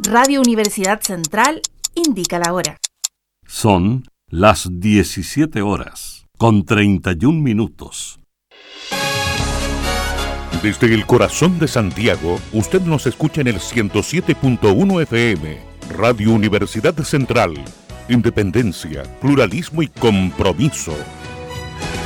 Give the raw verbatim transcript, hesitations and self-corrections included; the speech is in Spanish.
Radio Universidad Central indica la hora. Son las diecisiete horas, con treinta y un minutos. Desde el corazón de Santiago, usted nos escucha en el ciento siete punto uno F M. Radio Universidad Central. Independencia, pluralismo y compromiso.